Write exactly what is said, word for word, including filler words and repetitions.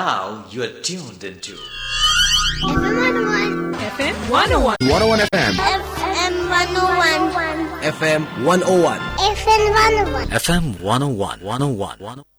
Now you are tuned into F M one oh one. F M one oh one. one oh one F M. F M one oh one. F M one oh one. F M one oh one. F M one oh one, one oh one, one oh one.